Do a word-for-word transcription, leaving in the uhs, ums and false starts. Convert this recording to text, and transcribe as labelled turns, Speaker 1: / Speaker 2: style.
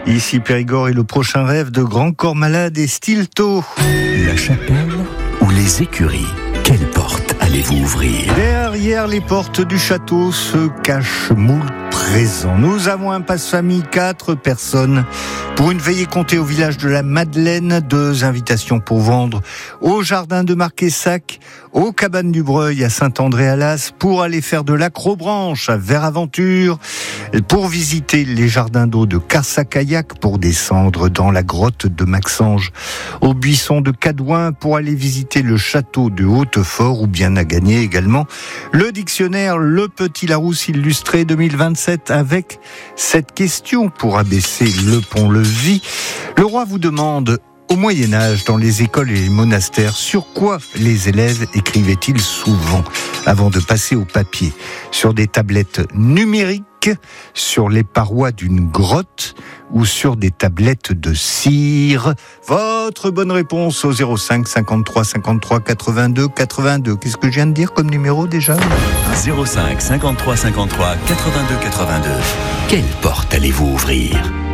Speaker 1: Ici Périgord et le prochain rêve de Grand Corps Malade et Stilto.
Speaker 2: La chapelle ou les écuries, quelle porte allez-vous ouvrir?
Speaker 1: Derrière les portes du château se cache moult présents. Nous avons un passe-famille, quatre personnes pour une veillée comptée au village de la Madeleine. Deux invitations pour vendre au jardin de Marquessac, aux cabanes du Breuil à Saint-André-à-Las, pour aller faire de l'acrobranche à Vert-Aventure, pour visiter les jardins d'eau de Carsac-Kayak, pour descendre dans la grotte de Maxange, au buisson de Cadouin, pour aller visiter le château de Hautefort, ou bien à gagner également le dictionnaire Le Petit Larousse illustré deux mille vingt-sept avec cette question pour abaisser le pont-levis. Le roi vous demande: au Moyen-Âge, dans les écoles et les monastères, sur quoi les élèves écrivaient-ils souvent avant de passer au papier? Sur des tablettes numériques, sur les parois d'une grotte ou sur des tablettes de cire? Votre bonne réponse au zéro cinq cinquante-trois cinquante-trois quatre-vingt-deux quatre-vingt-deux. Qu'est-ce que je viens de dire comme numéro déjà?
Speaker 2: zéro cinq cinquante-trois cinquante-trois quatre-vingt-deux quatre-vingt-deux. Quelle porte allez-vous ouvrir?